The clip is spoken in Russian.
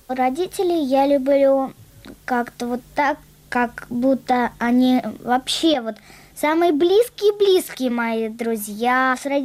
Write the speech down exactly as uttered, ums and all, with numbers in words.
Родителей я люблю как-то вот так, как будто они вообще вот самые близкие-близкие мои друзья. С